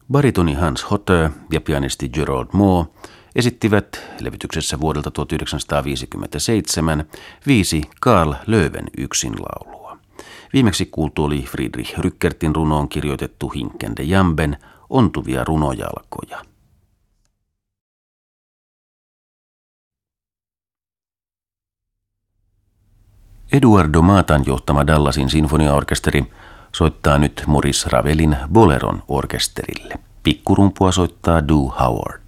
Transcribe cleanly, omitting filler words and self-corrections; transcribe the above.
Baritoni Hans Hotte ja pianisti Gerald Moore esittivät levytyksessä vuodelta 1957 5 Carl Löwen yksinlaulua. Viimeksi kuultu oli Friedrich Rückertin runoon kirjoitettu Hinkende Jamben ontuvia runojalkoja. Eduardo Matan johtama Dallasin sinfoniaorkesteri soittaa nyt Maurice Ravelin Boleron orkesterille. Pikkurumpua soittaa Doo Howard.